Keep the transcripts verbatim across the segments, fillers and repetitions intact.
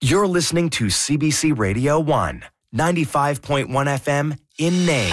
You're listening to C B C Radio one, ninety-five point one F M in Nain.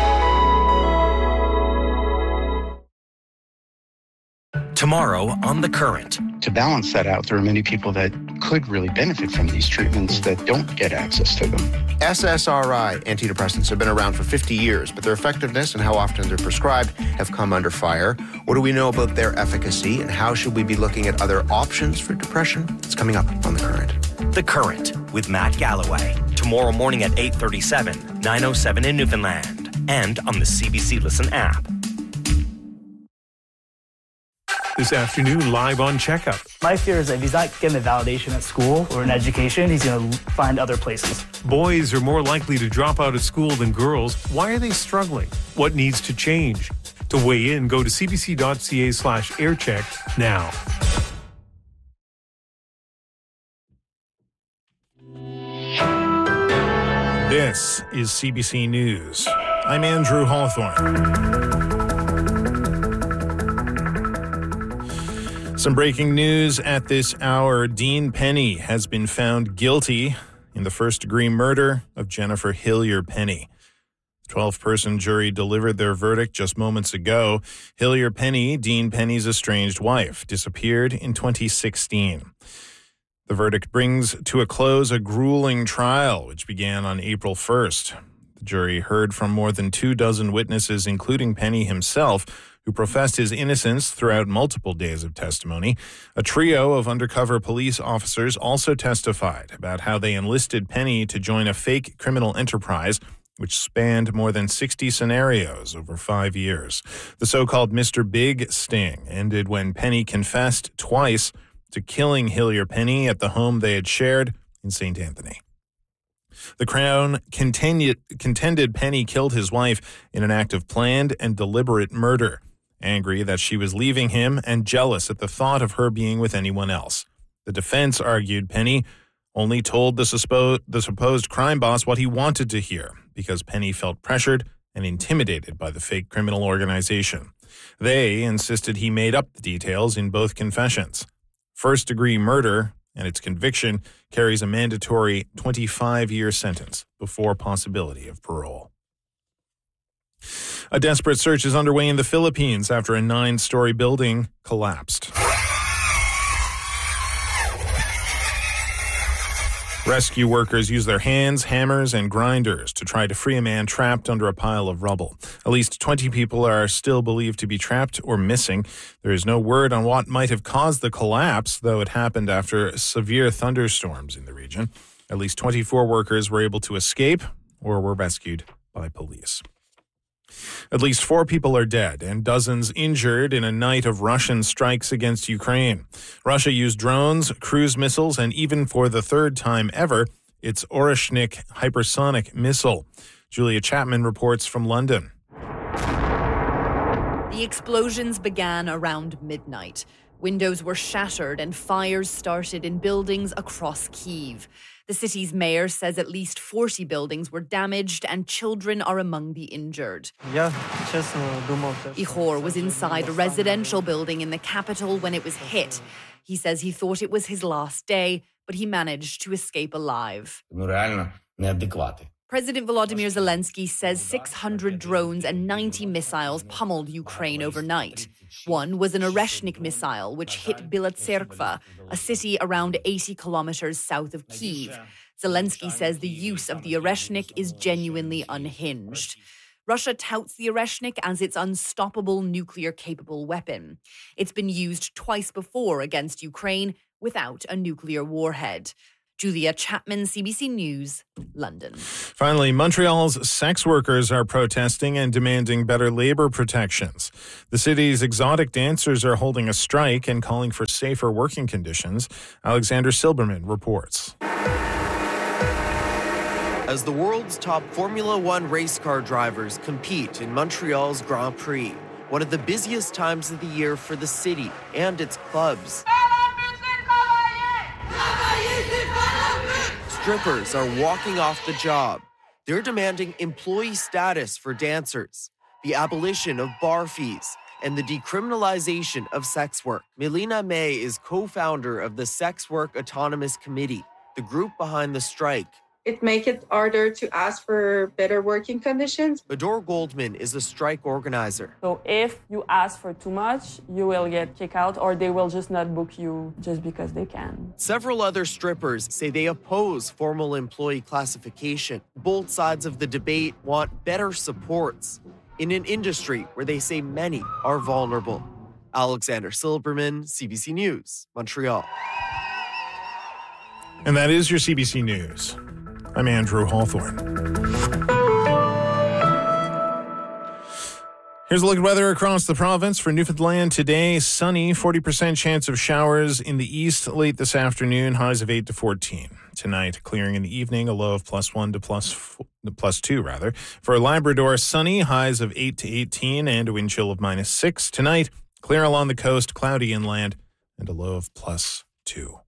Tomorrow on The Current. To balance that out, there are many people that could really benefit from these treatments that don't get access to them. S S R I antidepressants have been around for fifty years, but their effectiveness and how often they're prescribed have come under fire. What do we know about their efficacy, and how should we be looking at other options for depression? It's coming up on The Current. The Current with Matt Galloway. Tomorrow morning at eight thirty-seven, nine oh seven in Newfoundland, and on the C B C Listen app. This afternoon, live on Checkup. My fear is that if he's not getting the validation at school or in education, he's going to find other places. Boys are more likely to drop out of school than girls. Why are they struggling? What needs to change? To weigh in, go to cbc.ca slash aircheck now. This is C B C News. I'm Andrew Hawthorne. Some breaking news at this hour. Dean Penny has been found guilty in the first-degree murder of Jennifer Hillier Penny. The twelve-person jury delivered their verdict just moments ago. Hillier Penny, Dean Penny's estranged wife, disappeared in twenty sixteen. The verdict brings to a close a grueling trial, which began on April first. The jury heard from more than two dozen witnesses, including Penny himself, who professed his innocence throughout multiple days of testimony. A trio of undercover police officers also testified about how they enlisted Penny to join a fake criminal enterprise which spanned more than sixty scenarios over five years. The so-called Mister Big sting ended when Penny confessed twice to killing Hillier Penny at the home they had shared in Saint Anthony. The Crown contended, contended Penny killed his wife in an act of planned and deliberate murder, angry that she was leaving him and jealous at the thought of her being with anyone else. The defense argued Penny only told the, suspo- the supposed crime boss what he wanted to hear because Penny felt pressured and intimidated by the fake criminal organization. They insisted he made up the details in both confessions. First-degree murder and its conviction carries a mandatory twenty-five-year sentence before possibility of parole. A desperate search is underway in the Philippines after a nine-story building collapsed. Rescue workers use their hands, hammers, and grinders to try to free a man trapped under a pile of rubble. At least twenty people are still believed to be trapped or missing. There is no word on what might have caused the collapse, though it happened after severe thunderstorms in the region. At least twenty-four workers were able to escape or were rescued by police. At least four people are dead and dozens injured in a night of Russian strikes against Ukraine. Russia used drones, cruise missiles, and even for the third time ever, its Oreshnik hypersonic missile. Julia Chapman reports from London. The explosions began around midnight. Windows were shattered and fires started in buildings across Kyiv. The city's mayor says at least forty buildings were damaged and children are among the injured. Ihor was inside a residential building in the capital when it was hit. He says he thought it was his last day, but he managed to escape alive. President Volodymyr Zelensky says six hundred drones and ninety missiles pummeled Ukraine overnight. One was an Oreshnik missile, which hit Bila Tserkva, a city around eighty kilometers south of Kyiv. Zelensky says the use of the Oreshnik is genuinely unhinged. Russia touts the Oreshnik as its unstoppable nuclear-capable weapon. It's been used twice before against Ukraine without a nuclear warhead. Julia Chapman, C B C News, London. Finally, Montreal's sex workers are protesting and demanding better labor protections. The city's exotic dancers are holding a strike and calling for safer working conditions. Alexander Silberman reports. As the world's top Formula One race car drivers compete in Montreal's Grand Prix, one of the busiest times of the year for the city and its clubs. Strippers are walking off the job. They're demanding employee status for dancers, the abolition of bar fees, and the decriminalization of sex work. Melina May is co-founder of the Sex Work Autonomous Committee. the group behind the strike. It makes it harder to ask for better working conditions. Adore Goldman is a strike organizer. So if you ask for too much, you will get kicked out, or they will just not book you just because they can. Several other strippers say they oppose formal employee classification. Both sides of the debate want better supports in an industry where they say many are vulnerable. Alexander Silberman, C B C News, Montreal. And that is your C B C News. I'm Andrew Hawthorne. Here's a look at weather across the province. For Newfoundland today, sunny, forty percent chance of showers in the east late this afternoon, highs of eight to fourteen. Tonight, clearing in the evening, a low of plus one to plus, four, plus two, rather. For Labrador, sunny, highs of eight to eighteen and a wind chill of minus six. Tonight, clear along the coast, cloudy inland, and a low of plus two.